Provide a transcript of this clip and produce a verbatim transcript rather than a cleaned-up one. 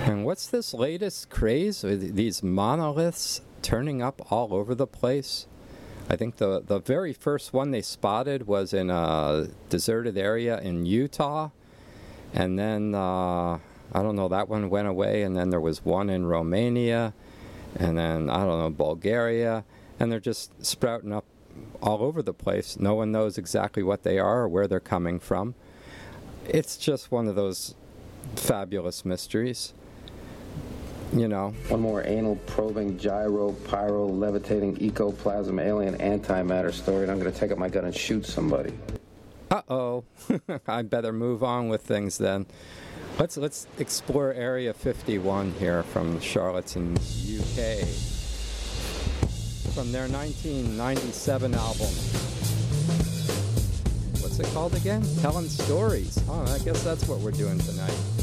And what's this latest craze with these monoliths turning up all over the place? I think the, the very first one they spotted was in a deserted area in Utah. And then, uh, I don't know, that one went away. And then there was one in Romania. And then, I don't know, Bulgaria. And they're just sprouting up all over the place. No one knows exactly what they are or where they're coming from. It's just one of those fabulous mysteries. You know. One more anal probing, gyro, pyro, levitating, ecoplasm, alien, antimatter story, and I'm going to take up my gun and shoot somebody. Uh-oh. I better move on with things then. Let's let's explore Area fifty-one here from Charlottetown, U K. From their nineteen ninety-seven album. What's it called again? Telling Stories. Oh, I guess that's what we're doing tonight.